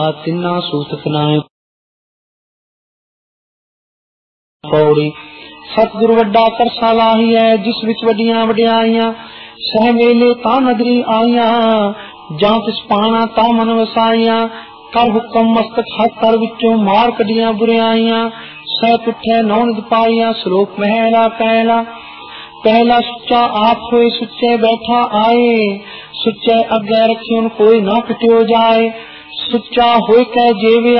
तिन्ना सूतक नाए। पौड़ी सतगुरु वड्डा करसा लाहिया जिस विच वड्डियां वड्याइयां सह मेले ता नगरी आईया जां तिस पाना ता मन वसाइया कर हुक्म मस्तक हथ कर विचों मार कडियां बुराइयां सह पिठे नौनिद पाइया। श्लोक महला पहला। पहला सुच्चा आप होए सुच्चे बैठा आए सुच्चे अगे रखियों कोई ना पिटियो जाए सुच्चा होए कह जेवे